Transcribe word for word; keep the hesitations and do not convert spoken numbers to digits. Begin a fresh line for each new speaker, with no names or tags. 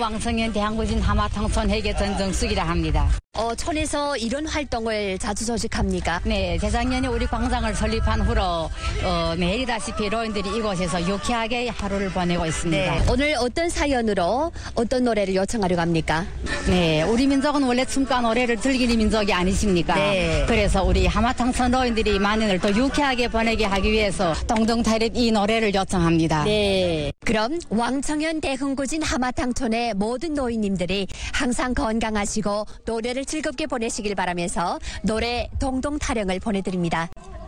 왕성현 대한구진 하마탕촌 회계 전정숙이라 합니다.
어, 촌에서 이런 활동을 자주 조직합니까?
네, 재작년에 우리 광장을 설립한 후로 어, 매일이다시피 노인들이 이곳에서 유쾌하게 하루를 보내고 있습니다.
네. 오늘 어떤 사연으로 어떤 노래를 요청하려고 합니까?
네, 우리 민족은 원래 춤과 노래를 즐기는 민족이 아니십니까?
네.
그래서 우리 하마탕촌 노인들이 만년을 더 유쾌하게 보내게 하기 위해서 동동타릿 이 노래를 요청합니다.
네. 그럼 왕청현 대흥구진 하마탕촌의 모든 노인님들이 항상 건강하시고 노래를 즐겁게 보내시길 바라면서 노래 동동타령을 보내드립니다.